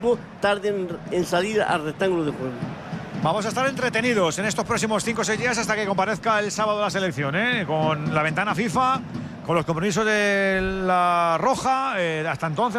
tarden en salir al rectángulo de juego. Vamos a estar entretenidos en estos próximos 5 o 6 días hasta que comparezca el sábado la selección, con la ventana FIFA, con los compromisos de la Roja, hasta entonces.